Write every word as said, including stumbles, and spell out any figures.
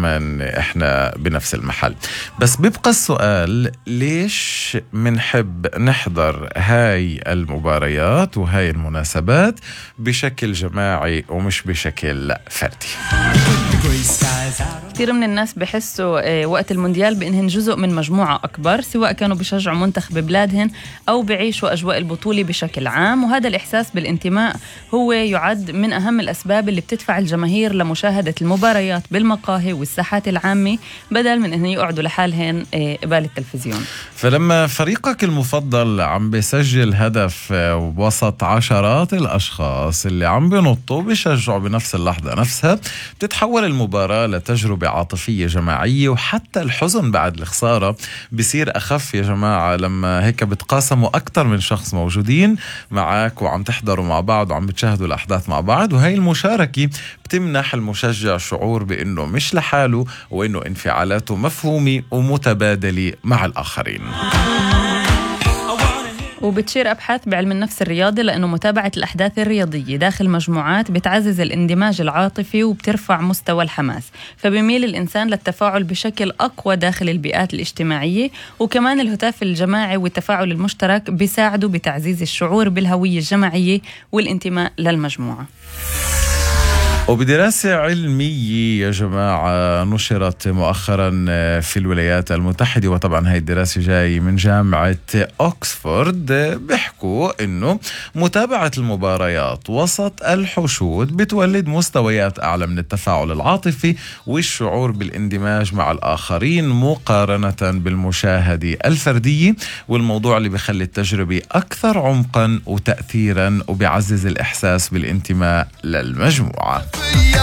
كمان إحنا بنفس المحل. بس بيبقى السؤال، ليش منحب نحضر هاي المباريات وهاي المناسبات بشكل جماعي ومش بشكل فردي؟ كثير من الناس بحسوا وقت المونديال بأنهن جزء من مجموعة أكبر، سواء كانوا بيشجعوا منتخب بلادهن أو بيعيشوا أجواء البطولة بشكل عام، وهذا الإحساس بالانتماء هو يعد من أهم الأسباب اللي بتدفع الجماهير لمشاهدة المباريات بالمقاهي والساحات العامة بدل من أنهم يقعدوا لحالهن قبال التلفزيون. فلما فريقك المفضل عم بيسجل هدف وسط عشرات الأشخاص اللي عم بينطوا بيشجعوا بنفس اللحظة نفسها، بتتحول المباراة لتجربة عاطفية جماعية، وحتى الحزن بعد الخسارة بيصير أخف يا جماعة لما هيك بتقاسموا أكتر من شخص موجودين معك وعم تحضروا مع بعض وعم بتشاهدوا الأحداث مع بعض. وهي المشاركة بتمنح المشجع شعور بأنه مش لحاله، وأنه انفعالاته مفهومة ومتبادلة مع الآخرين. وبتشير أبحاث بعلم النفس الرياضي لأنه متابعة الأحداث الرياضية داخل مجموعات بتعزز الاندماج العاطفي وبترفع مستوى الحماس، فبيميل الإنسان للتفاعل بشكل أقوى داخل البيئات الاجتماعية. وكمان الهتاف الجماعي والتفاعل المشترك بيساعدوا بتعزيز الشعور بالهوية الجماعية والانتماء للمجموعة. وبدراسة علمية يا جماعة نشرت مؤخرا في الولايات المتحدة، وطبعا هاي الدراسة جاي من جامعة أوكسفورد، بيحكوا إنه متابعة المباريات وسط الحشود بتولد مستويات أعلى من التفاعل العاطفي والشعور بالاندماج مع الآخرين مقارنة بالمشاهدة الفردية، والموضوع اللي بيخلي التجربة أكثر عمقا وتأثيرا وبيعزز الإحساس بالانتماء للمجموعة.